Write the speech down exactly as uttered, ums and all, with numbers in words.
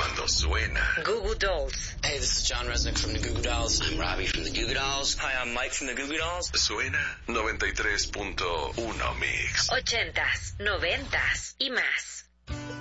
cuando suena. Goo Goo Dolls. Hey, this is John Resnick from the Goo Goo Dolls. I'm Robbie from the Goo Goo Dolls. Hi, I'm Mike from the Goo Goo Dolls. Suena noventa y tres punto uno Mix. Ochentas, noventas y más.